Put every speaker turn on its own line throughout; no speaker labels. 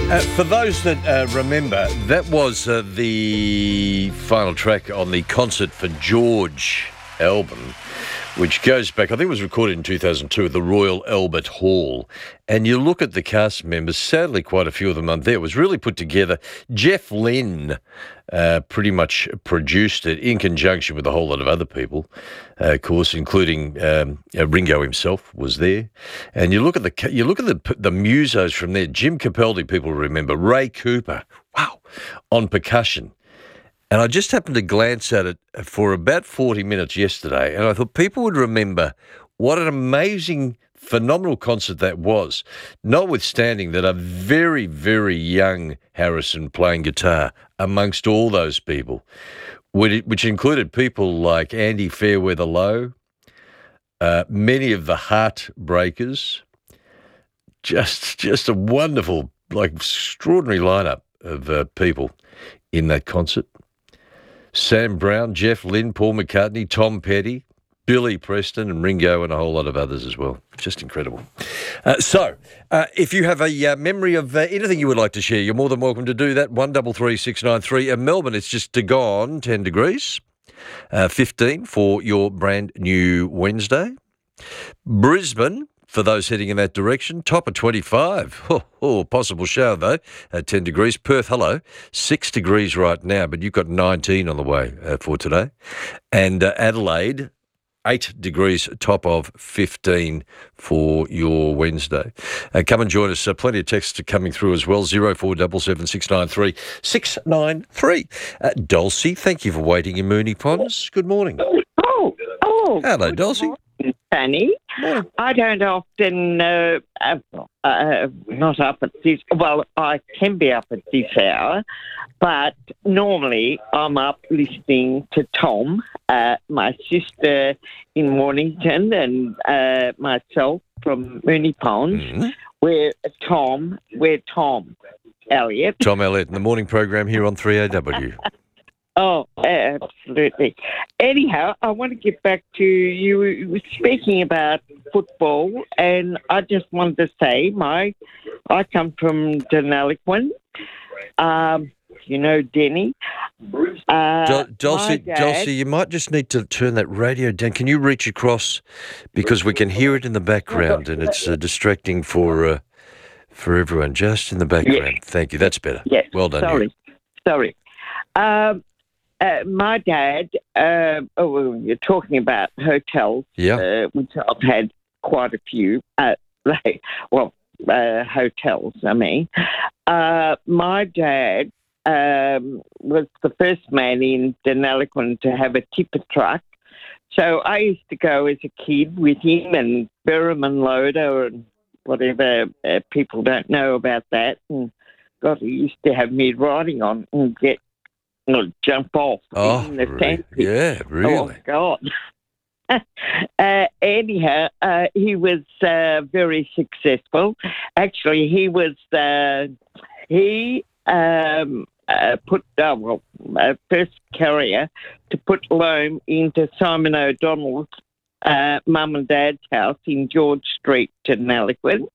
For those that remember, that was the final track on the Concert for George album, which goes back, I think it was recorded in 2002 at the Royal Albert Hall. And you look at the cast members, sadly quite a few of them aren't there. It was really put together. Jeff Lynne pretty much produced it in conjunction with a whole lot of other people, of course, including Ringo himself was there. And you look at the musos from there. Jim Capaldi, people remember. Ray Cooper, wow, on percussion. And I just happened to glance at it for about 40 minutes yesterday, and I thought people would remember what an amazing, phenomenal concert that was, notwithstanding that a very, very young Harrison playing guitar amongst all those people, which included people like Andy Fairweather Low, many of the Heartbreakers, just a wonderful, extraordinary lineup of people in that concert. Sam Brown, Jeff Lynne, Paul McCartney, Tom Petty, Billy Preston and Ringo and a whole lot of others as well. Just incredible. So, if you have a memory of anything you would like to share, you're more than welcome to do that. 133693. In Melbourne, it's just gone 10 degrees, 15 for your brand new Wednesday. Brisbane, for those heading in that direction, top of 25. Possible shower, though, at 10 degrees. Perth, hello, 6 degrees right now, but you've got 19 on the way for today. And Adelaide, 8 degrees, top of 15 for your Wednesday. Come and join us. Plenty of texts coming through as well. 0477 693 693. Dulcie, thank you for waiting in Moonee Ponds. Good morning.
Oh.
Hello, Dulcie.
Fanny. I don't often, not up at this, well, I can be up at this hour, but normally I'm up listening to Tom, my sister in Mornington, and myself from Moonee Ponds.
Mm-hmm.
We're Tom Elliott.
Tom Elliott in the morning program here on 3AW.
Oh, absolutely. Anyhow, I want to get back to you were speaking about football, and I just wanted to say I come from Denaliquin. You know Denny.
Dulcie, you might just need to turn that radio down. Can you reach across? Because we can hear it in the background, and it's distracting for everyone. Just in the background. Yes. Thank you. That's better.
Yes.
Well done.
Sorry. My dad, you're talking about hotels, which I've had quite a few, hotels, I mean. My dad was the first man in Denaliquin to have a tipper truck. So I used to go as a kid with him and Berriman Loader and whatever. People don't know about that. And God, he used to have me riding on and jump off in the sandpit.
Yeah, really?
Oh, God. Anyhow, he was very successful. Actually, he was first carrier to put loam into Simon O'Donnell's mum and dad's house in George Street, Denaliquin.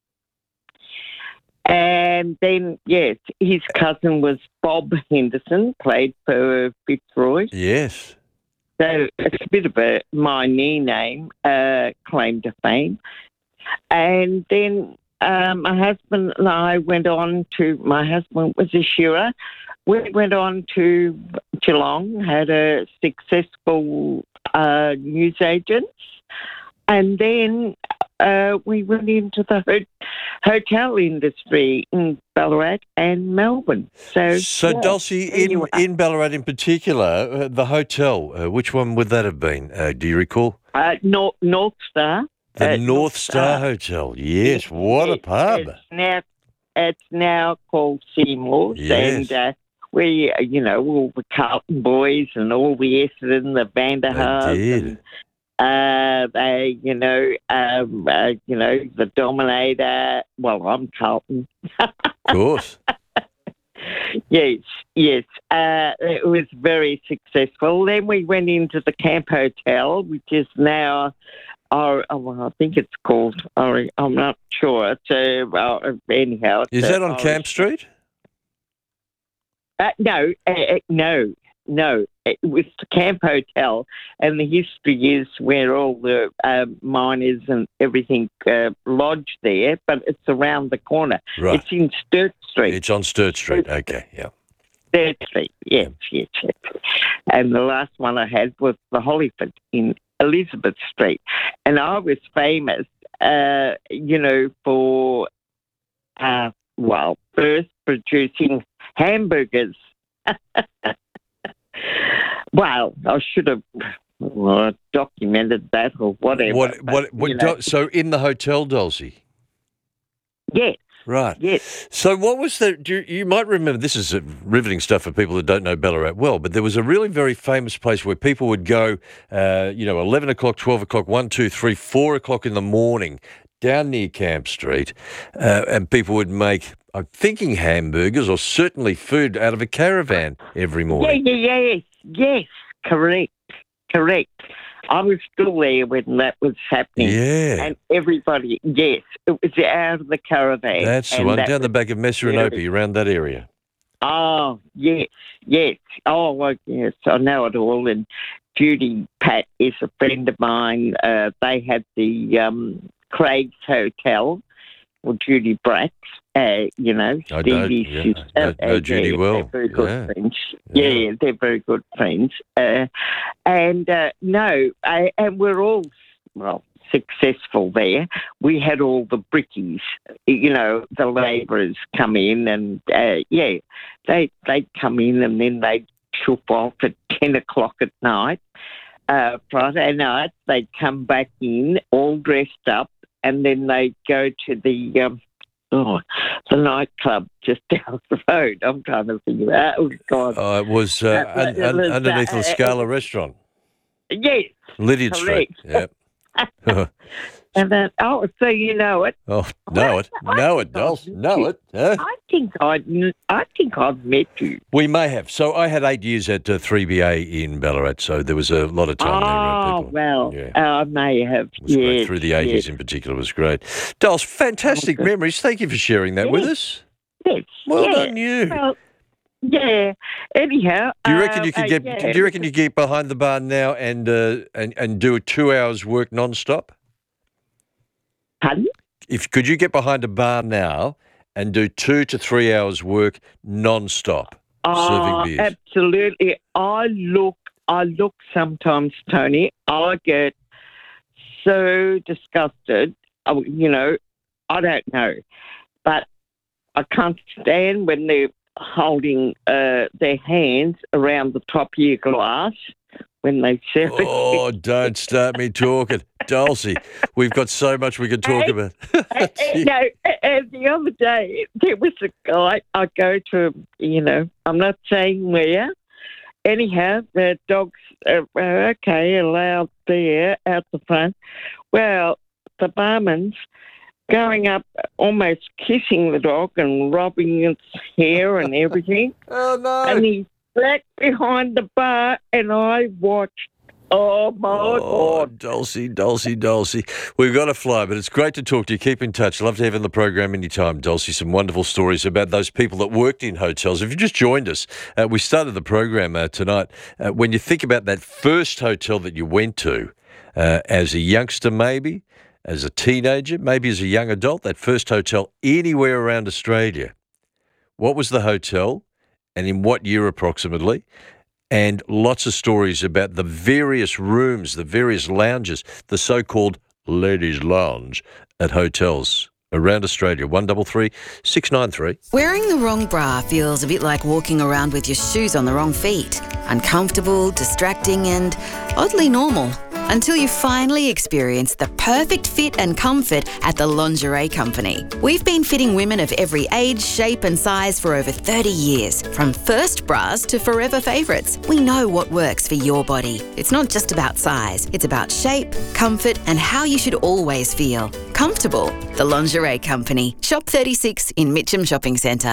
And then, yes, his cousin was Bob Henderson, played for Fitzroy.
Yes.
So it's a bit of a my name, claim to fame. And then my husband and I my husband was a shearer. We went on to Geelong, had a successful newsagents. And then we went into the hotel industry in Ballarat and Melbourne. So
Dulcie,
anyway.
in Ballarat in particular, the hotel, which one would that have been? Do you recall?
North Star.
The North Star Hotel. Yes, what a pub.
It's now called Seymour's.
Yes.
And we, all the Carlton boys and all the Essendon, the Vanderhaars. The Dominator. Well, I'm Carlton.
Of course.
Yes. It was very successful. Then we went into the Camp Hotel, which is now I think it's called. I'm not sure. Anyhow.
Is that on Camp Street?
No. It was the Camp Hotel, and the history is where all the miners and everything lodged there, but it's around the corner.
Right.
It's in Sturt Street.
It's on Sturt Street. Okay, yeah.
Sturt Street, yes. And the last one I had was the Hollyford in Elizabeth Street. And I was famous, for, first producing hamburgers. Well, I should have documented that or whatever.
So in the hotel, Dulcie?
Yes.
Right.
Yes.
So what was you might remember, this is riveting stuff for people that don't know Ballarat well, but there was a really very famous place where people would go, 11 o'clock, 12 o'clock, 1, 2, 3, 4 o'clock in the morning down near Camp Street, and people would make, I'm thinking, hamburgers or certainly food out of a caravan every morning.
Yes, correct. I was still there when that was happening.
Yeah.
And everybody, yes, it was out of the caravan.
That's the one, down the back of Messaranope, around that area.
Oh, yes. Oh, well, yes, I know it all. And Judy Pat is a friend of mine. They had the Craig's Hotel, or Judy Bratt's, Stevie's sister.
I know Judy well.
They're very good friends. Yeah, they're very good friends. And we're all, successful there. We had all the brickies, the labourers come in and, they'd come in and then they'd chup off at 10 o'clock at night. Friday night, they'd come back in all dressed up, and then they'd go to the nightclub just down the road. I'm trying to think of that. Oh, God.
It was underneath the Scala restaurant.
Yes.
Lydiard Street. Yep.
And then, so you know it.
Oh, know it, Dulce, know it. Huh?
I think I've met you.
We may have. So I had 8 years at 3BA in Ballarat, so there was a lot of time there.
I may have.
It was great. Through the 80s in particular, it was great. Dulce, fantastic memories. Thank you for sharing that with us.
Yes.
Well done, you.
Well, yeah. Anyhow,
do you reckon you could get? Do you reckon you get behind the bar now and do 2 hours work non-stop?
Pardon?
Could you get behind a bar now and do 2 to 3 hours work non-stop, serving beers?
Absolutely. I look sometimes, Tony. I get so disgusted. I don't know, but I can't stand when they're holding their hands around the top of your glass when they serve it.
Oh, don't start me talking. Dulcie, we've got so much we could talk about.
And the other day, there was a guy, I go to, I'm not saying where. Anyhow, the dogs are allowed there out the front. Well, the barman's going up, almost kissing the dog and rubbing its hair and everything.
Oh, no.
And he sat behind the bar and I watched. Oh, my God.
Dulcie. We've got to fly, but it's great to talk to you. Keep in touch. Love to have you on the program anytime, Dulcie. Some wonderful stories about those people that worked in hotels. If you just joined us, we started the program tonight. When you think about that first hotel that you went to as a youngster maybe, as a teenager, maybe as a young adult, that first hotel anywhere around Australia, what was the hotel and in what year approximately? And lots of stories about the various rooms, the various lounges, the so-called ladies' lounge at hotels around Australia. 133 693.
Wearing the wrong bra feels a bit like walking around with your shoes on the wrong feet. Uncomfortable, distracting and oddly normal. Until you finally experience the perfect fit and comfort at the Lingerie Company. We've been fitting women of every age, shape and size for over 30 years. From first bras to forever favourites, we know what works for your body. It's not just about size, it's about shape, comfort and how you should always feel. Comfortable. The Lingerie Company. Shop 36 in Mitcham Shopping Centre.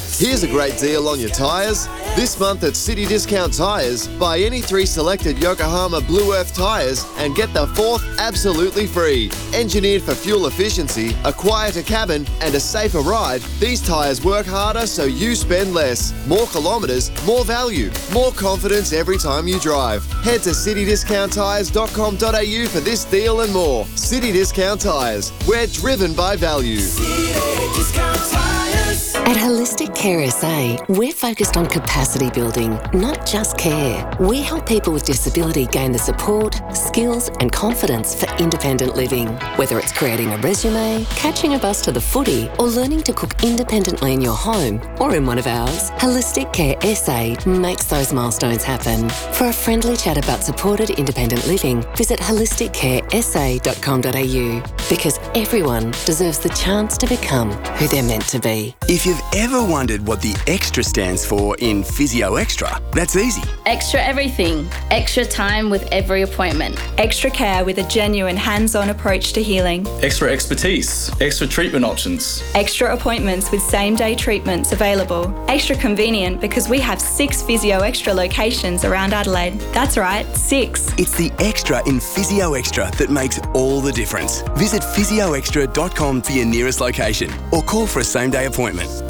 Here's a great deal on your tyres. This month at City Discount Tyres, buy any 3 selected Yokohama Blue Earth tyres and get the 4th absolutely free. Engineered for fuel efficiency, a quieter cabin and a safer ride, these tyres work harder so you spend less. More kilometres, more value, more confidence every time you drive. Head to citydiscounttyres.com.au for this deal and more. City Discount Tyres. We're driven by value.
At Holistic Care SA, we're focused on capacity building, not just care. We help people with disability gain the support, skills and confidence for independent living. Whether it's creating a resume, catching a bus to the footy, or learning to cook independently in your home or in one of ours, Holistic Care SA makes those milestones happen. For a friendly chat about supported independent living, visit holisticcaresa.com.au, because everyone deserves the chance to become who they're meant to be.
If you've ever wondered what the extra stands for in Physio Extra, that's easy.
Extra everything. Extra time with every appointment.
Extra care with a genuine hands-on approach to healing.
Extra expertise. Extra treatment options.
Extra appointments with same-day treatments available. Extra convenient because we have 6 Physio Extra locations around Adelaide. That's right, 6.
It's the extra in Physio Extra that makes all the difference. Visit physioextra.com for your nearest location or call for a same-day appointment.